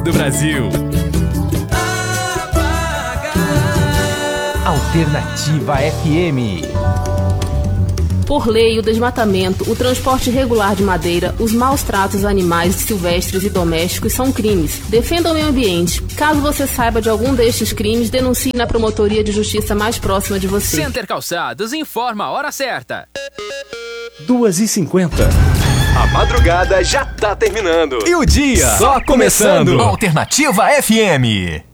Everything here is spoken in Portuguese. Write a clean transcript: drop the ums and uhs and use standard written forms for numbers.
do Brasil. Alternativa FM. Por lei, o desmatamento, o transporte irregular de madeira, os maus tratos a animais silvestres e domésticos são crimes. Defenda o meio ambiente. Caso você saiba de algum destes crimes, denuncie na promotoria de justiça mais próxima de você. Center Calçados informa a hora certa. 2h50. A madrugada já tá terminando. E o dia só começando. Alternativa FM.